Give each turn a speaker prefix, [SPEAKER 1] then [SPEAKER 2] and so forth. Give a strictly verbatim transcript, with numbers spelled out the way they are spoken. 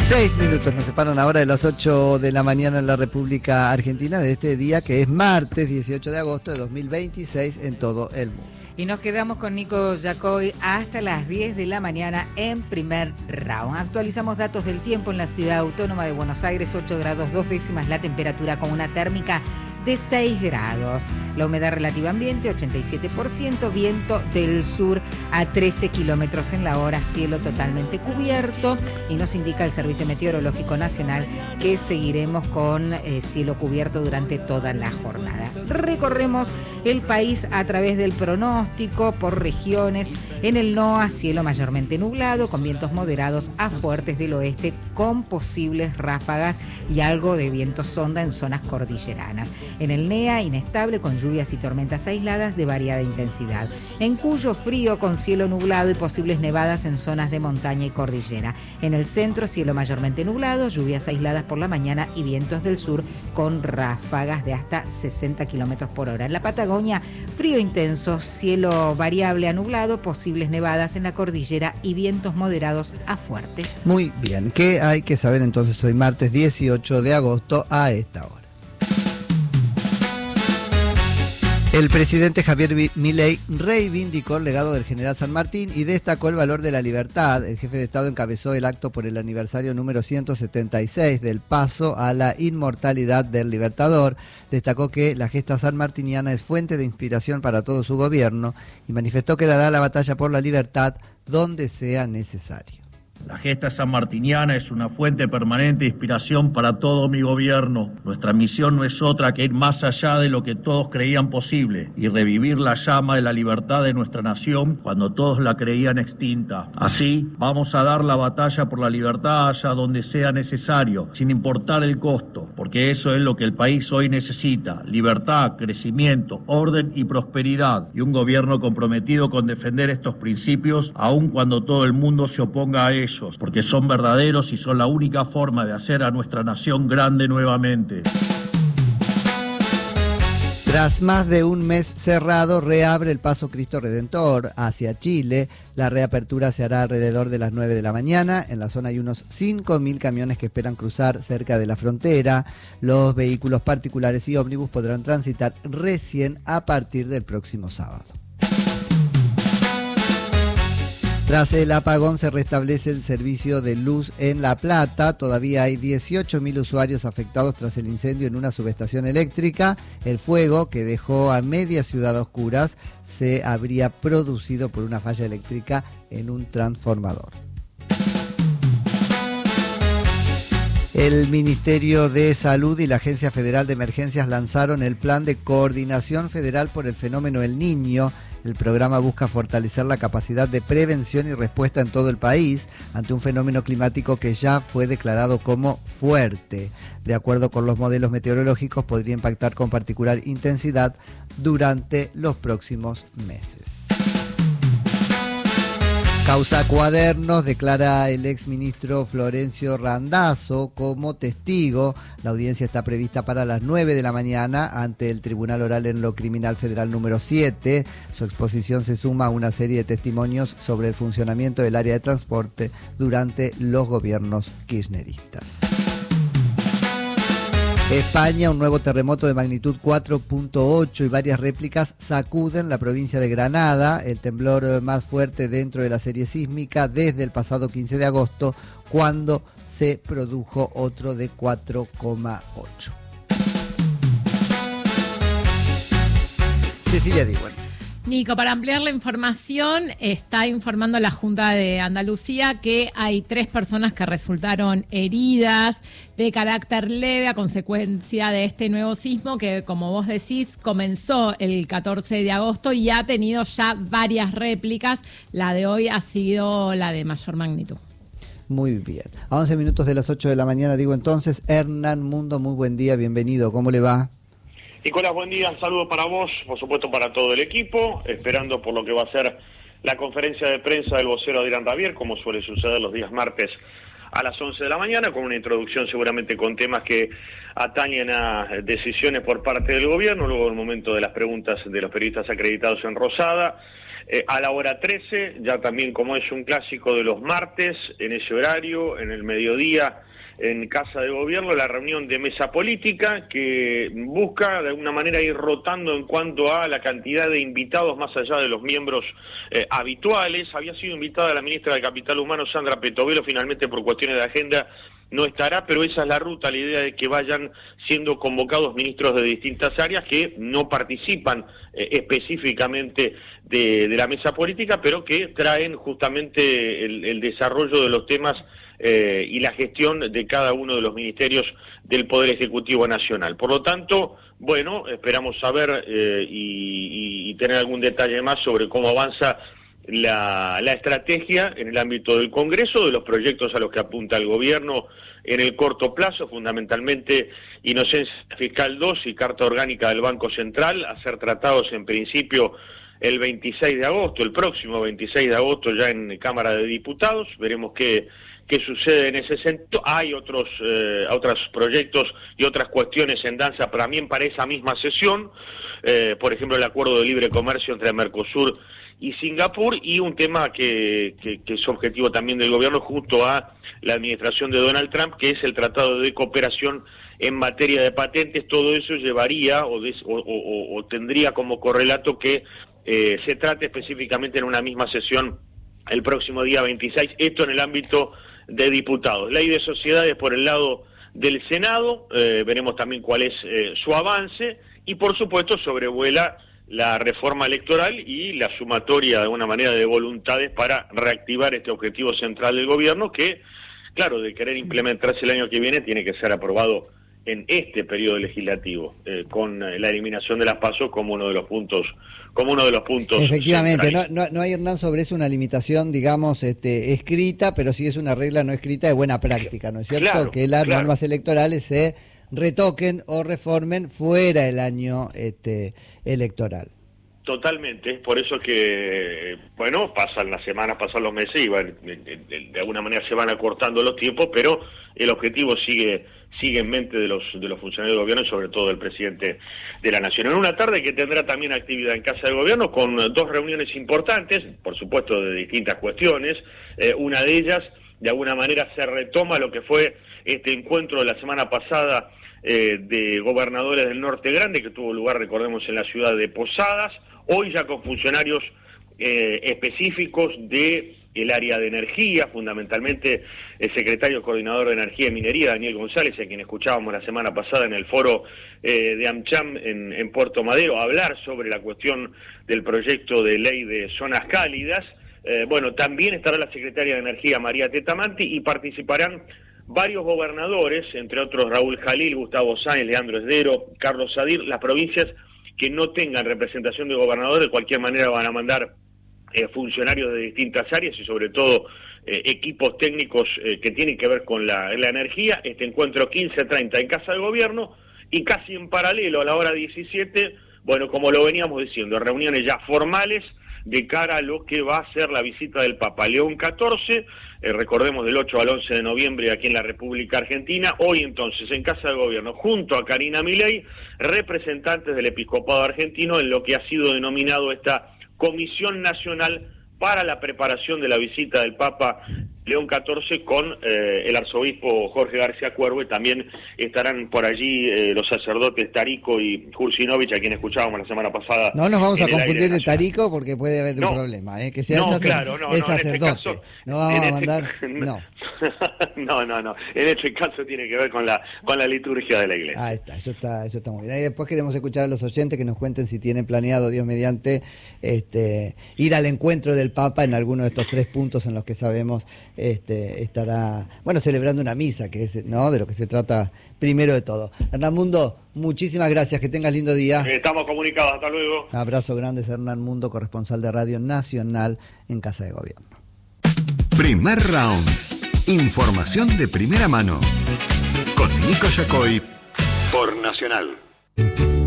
[SPEAKER 1] Seis minutos nos separan ahora de las ocho de la mañana en la República Argentina de este día que es martes dieciocho de agosto de dos mil veintiséis en todo el mundo.
[SPEAKER 2] Y nos quedamos con Nico Yacoy hasta las diez de la mañana en primer round. Actualizamos datos del tiempo en la ciudad autónoma de Buenos Aires, ocho grados dos décimas la temperatura con una térmica de seis grados. La humedad relativa ambiente, ochenta y siete por ciento, viento del sur a trece kilómetros en la hora, cielo totalmente cubierto, y nos indica el Servicio Meteorológico Nacional que seguiremos con eh, cielo cubierto durante toda la jornada. Recorremos el país a través del pronóstico por regiones. En el N O A, cielo mayormente nublado, con vientos moderados a fuertes del oeste, con posibles ráfagas y algo de viento sonda en zonas cordilleranas. En el N E A, inestable, con lluvias y tormentas aisladas de variada intensidad. En Cuyo, frío, con cielo nublado y posibles nevadas en zonas de montaña y cordillera. En el centro, cielo mayormente nublado, lluvias aisladas por la mañana y vientos del sur con ráfagas de hasta sesenta kilómetros por hora. En la Patagonia, frío intenso, cielo variable a nublado, posibles nevadas en la cordillera y vientos moderados a fuertes.
[SPEAKER 1] Muy bien, ¿qué hay que saber entonces hoy martes dieciocho de agosto a esta hora? El presidente Javier Milei reivindicó el legado del general San Martín y destacó el valor de la libertad. El jefe de Estado encabezó el acto por el aniversario número ciento setenta y seis del paso a la inmortalidad del Libertador. Destacó que la gesta sanmartiniana es fuente de inspiración para todo su gobierno y manifestó que dará la batalla por la libertad donde sea necesario.
[SPEAKER 3] La gesta sanmartiniana es una fuente permanente de inspiración para todo mi gobierno. Nuestra misión no es otra que ir más allá de lo que todos creían posible y revivir la llama de la libertad de nuestra nación cuando todos la creían extinta. Así, vamos a dar la batalla por la libertad allá donde sea necesario, sin importar el costo, porque eso es lo que el país hoy necesita: libertad, crecimiento, orden y prosperidad, y un gobierno comprometido con defender estos principios, aun cuando todo el mundo se oponga a ellos, porque son verdaderos y son la única forma de hacer a nuestra nación grande nuevamente.
[SPEAKER 1] Tras más de un mes cerrado, reabre el Paso Cristo Redentor hacia Chile. La reapertura se hará alrededor de las nueve de la mañana. En la zona hay unos cinco mil camiones que esperan cruzar cerca de la frontera. Los vehículos particulares y ómnibus podrán transitar recién a partir del próximo sábado. Tras el apagón se restablece el servicio de luz en La Plata. Todavía hay dieciocho mil usuarios afectados tras el incendio en una subestación eléctrica. El fuego, que dejó a media ciudad a oscuras, se habría producido por una falla eléctrica en un transformador. El Ministerio de Salud y la Agencia Federal de Emergencias lanzaron el Plan de Coordinación Federal por el Fenómeno El Niño. El programa busca fortalecer la capacidad de prevención y respuesta en todo el país ante un fenómeno climático que ya fue declarado como fuerte. De acuerdo con los modelos meteorológicos, podría impactar con particular intensidad durante los próximos meses. Causa Cuadernos, declara el exministro Florencio Randazzo como testigo. La audiencia está prevista para las nueve de la mañana ante el Tribunal Oral en lo Criminal Federal número siete. Su exposición se suma a una serie de testimonios sobre el funcionamiento del área de transporte durante los gobiernos kirchneristas. España, un nuevo terremoto de magnitud cuatro punto ocho y varias réplicas sacuden la provincia de Granada, el temblor más fuerte dentro de la serie sísmica desde el pasado quince de agosto, cuando se produjo otro de cuatro coma ocho. Cecilia Diwan.
[SPEAKER 4] Nico, para ampliar la información, está informando la Junta de Andalucía que hay tres personas que resultaron heridas de carácter leve a consecuencia de este nuevo sismo que, como vos decís, comenzó el catorce de agosto y ha tenido ya varias réplicas. La de hoy ha sido la de mayor magnitud.
[SPEAKER 1] Muy bien. A once minutos de las ocho de la mañana, digo entonces, Hernán Mundo, muy buen día, bienvenido. ¿Cómo le va?
[SPEAKER 5] Nicolás, buen día, un saludo para vos, por supuesto para todo el equipo, esperando por lo que va a ser la conferencia de prensa del vocero Adrián Rabier, como suele suceder los días martes a las once de la mañana, con una introducción seguramente con temas que atañen a decisiones por parte del gobierno, luego el momento de las preguntas de los periodistas acreditados en Rosada, eh, a la hora trece, ya también como es un clásico de los martes, en ese horario, en el mediodía, en Casa de Gobierno, la reunión de mesa política que busca de alguna manera ir rotando en cuanto a la cantidad de invitados más allá de los miembros eh, habituales. Había sido invitada la ministra de Capital Humano, Sandra Petovelo, finalmente por cuestiones de agenda no estará, pero esa es la ruta, la idea de que vayan siendo convocados ministros de distintas áreas que no participan eh, específicamente de, de la mesa política, pero que traen justamente el, el desarrollo de los temas eh, y la gestión de cada uno de los ministerios del Poder Ejecutivo Nacional. Por lo tanto, bueno, esperamos saber eh, y, y, y tener algún detalle más sobre cómo avanza La, la estrategia en el ámbito del Congreso, de los proyectos a los que apunta el gobierno en el corto plazo, fundamentalmente Inocencia Fiscal dos y Carta Orgánica del Banco Central, a ser tratados en principio el veintiséis de agosto, el próximo veintiséis de agosto ya en Cámara de Diputados. Veremos qué, qué sucede en ese sentido. Hay otros, eh, otros proyectos y otras cuestiones en danza también para esa misma sesión, eh, por ejemplo el acuerdo de libre comercio entre Mercosur y Singapur, y un tema que, que, que es objetivo también del gobierno junto a la administración de Donald Trump, que es el Tratado de Cooperación en materia de patentes. Todo eso llevaría o, des, o, o, o tendría como correlato que eh, se trate específicamente en una misma sesión el próximo día veintiséis, esto en el ámbito de diputados. Ley de sociedades por el lado del Senado, eh, veremos también cuál es eh, su avance, y por supuesto sobrevuela la reforma electoral y la sumatoria de alguna manera de voluntades para reactivar este objetivo central del gobierno que, claro, de querer implementarse el año que viene, tiene que ser aprobado en este periodo legislativo, eh, con la eliminación de las PASO como uno de los puntos como uno de los puntos
[SPEAKER 1] efectivamente. No, no, no hay, Hernán, sobre eso una limitación, digamos, este, escrita, pero sí es una regla no escrita de buena práctica, ¿no es cierto?
[SPEAKER 5] Claro,
[SPEAKER 1] que las
[SPEAKER 5] claro.
[SPEAKER 1] normas electorales se retoquen o reformen fuera del año este, electoral.
[SPEAKER 5] Totalmente, es por eso que, bueno, pasan las semanas, pasan los meses y van, de, de, de alguna manera se van acortando los tiempos, pero el objetivo sigue sigue en mente de los de los funcionarios del gobierno y sobre todo del presidente de la Nación. En una tarde que tendrá también actividad en Casa de Gobierno con dos reuniones importantes, por supuesto de distintas cuestiones. Eh, una de ellas, de alguna manera, se retoma lo que fue este encuentro de la semana pasada eh, de gobernadores del Norte Grande, que tuvo lugar, recordemos, en la ciudad de Posadas, hoy ya con funcionarios eh, específicos de el área de energía, fundamentalmente el secretario coordinador de Energía y Minería, Daniel González, a quien escuchábamos la semana pasada en el foro eh, de AmCham en, en Puerto Madero, hablar sobre la cuestión del proyecto de ley de zonas cálidas. Eh, bueno, también estará la secretaria de Energía, María Tetamanti, y participarán varios gobernadores, entre otros Raúl Jalil, Gustavo Sáenz, Leandro Esdero, Carlos Sadir. Las provincias que no tengan representación de gobernador de cualquier manera van a mandar Eh, funcionarios de distintas áreas y sobre todo eh, equipos técnicos eh, que tienen que ver con la, la energía. Este encuentro quince treinta en Casa de Gobierno, y casi en paralelo a la hora diecisiete, bueno, como lo veníamos diciendo, reuniones ya formales de cara a lo que va a ser la visita del Papa León catorce, eh, recordemos del ocho al once de noviembre aquí en la República Argentina. Hoy entonces en Casa de Gobierno, junto a Karina Milei, representantes del Episcopado Argentino en lo que ha sido denominado esta Comisión Nacional para la preparación de la visita del Papa León catorce con eh, el arzobispo Jorge García Cuervo, y también estarán por allí eh, los sacerdotes Tarico y Jursinovich, a quien escuchábamos la semana pasada.
[SPEAKER 1] No nos vamos a confundir de Tarico porque puede haber no, un problema, ¿eh? Que sea
[SPEAKER 5] no,
[SPEAKER 1] el, sacer,
[SPEAKER 5] claro, no,
[SPEAKER 1] el
[SPEAKER 5] no,
[SPEAKER 1] sacerdote.
[SPEAKER 5] Este caso,
[SPEAKER 1] no vamos a mandar...
[SPEAKER 5] Este,
[SPEAKER 1] no.
[SPEAKER 5] no, no, no. En este caso tiene que ver con la con la liturgia de la Iglesia.
[SPEAKER 1] Ahí está, eso está, eso está muy bien. Y después queremos escuchar a los oyentes que nos cuenten si tienen planeado, Dios mediante, este, ir al encuentro del Papa en alguno de estos tres puntos en los que sabemos este, estará, bueno, celebrando una misa, que es, ¿no?, de lo que se trata primero de todo. Hernán Mundo, muchísimas gracias, que tengas lindo día.
[SPEAKER 5] Estamos comunicados, hasta luego.
[SPEAKER 1] Abrazo grande, Hernán Mundo, corresponsal de Radio Nacional en Casa de Gobierno.
[SPEAKER 6] Primer round. Información de primera mano. Con Nico Yacoy por Nacional.